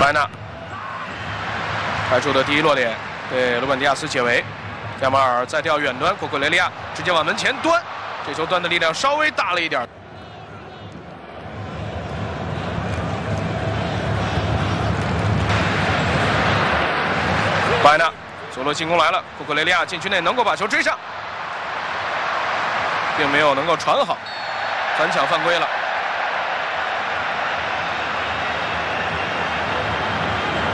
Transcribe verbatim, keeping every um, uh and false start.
巴纳开出的第一落点，对鲁本迪亚斯解围。亚马尔再吊远端，库库雷利亚直接往门前端，这球端的力量稍微大了一点。巴纳左路进攻来了，库库雷利亚禁区内能够把球追上，并没有能够传好，反抢犯规了。